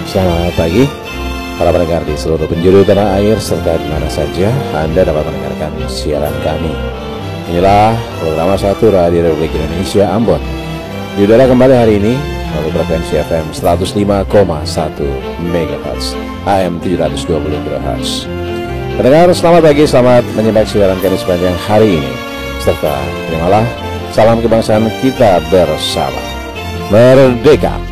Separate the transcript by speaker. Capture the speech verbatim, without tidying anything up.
Speaker 1: Selamat pagi para pendengar di seluruh penjuru tanah air serta di mana saja Anda dapat mendengarkan siaran kami. Inilah program satu Radio Republik Indonesia Ambon. Di udara kembali hari ini melalui frekuensi F M seratus lima koma satu megahertz, A M tujuh ratus dua puluh kilohertz. Pendengar, selamat pagi, selamat menyimak siaran kami sepanjang hari ini. Serta terimalah salam kebangsaan kita bersama. Merdeka!